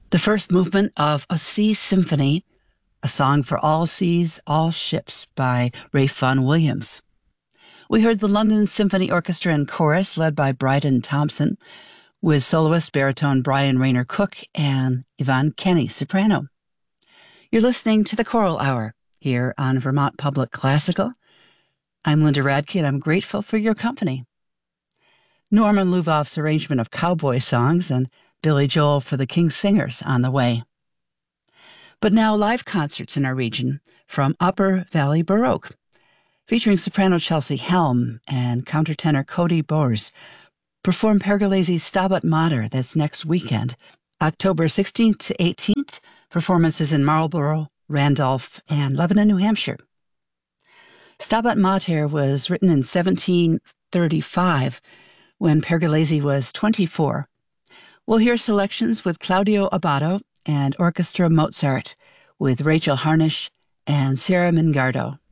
The first movement of A Sea Symphony, A Song for All Seas, All Ships by Ralph Vaughan Williams. We heard the London Symphony Orchestra and Chorus led by Bryden Thompson with soloist baritone Brian Rayner Cook and Yvonne Kenny, soprano. You're listening to the Choral Hour here on Vermont Public Classical. I'm Linda Radke, and I'm grateful for your company. Norman Luvoff's arrangement of cowboy songs and Billy Joel for the King Singers on the way. But now live concerts in our region from Upper Valley Baroque, featuring soprano Chelsea Helm and countertenor Cody Bors, perform Pergolesi's Stabat Mater. That's next weekend, October 16th to 18th. Performances in Marlborough, Randolph, and Lebanon, New Hampshire. Stabat Mater was written in 1735 when Pergolesi was 24. We'll hear selections with Claudio Abbado and Orchestra Mozart with Rachel Harnish and Sarah Mingardo.